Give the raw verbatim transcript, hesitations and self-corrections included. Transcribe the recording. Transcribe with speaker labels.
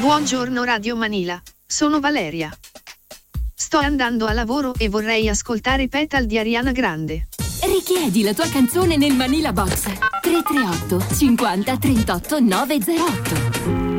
Speaker 1: Buongiorno Radio Manila, sono Valeria. Sto andando a lavoro e vorrei ascoltare Petal di Ariana Grande.
Speaker 2: Richiedi la tua canzone nel Manila Box tre tre otto cinquanta trentotto novecentotto.